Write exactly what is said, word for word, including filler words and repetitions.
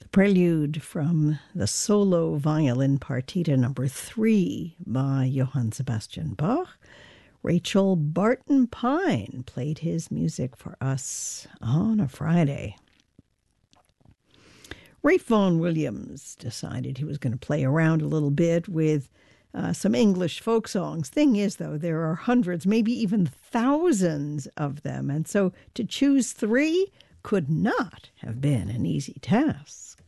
Prelude from the Solo Violin Partita number three by Johann Sebastian Bach. Rachel Barton Pine played his music for us on a Friday. Ralph Vaughan Williams decided he was going to play around a little bit with uh, some English folk songs. Thing is, though, there are hundreds, maybe even thousands of them, and so to choose three could not have been an easy task.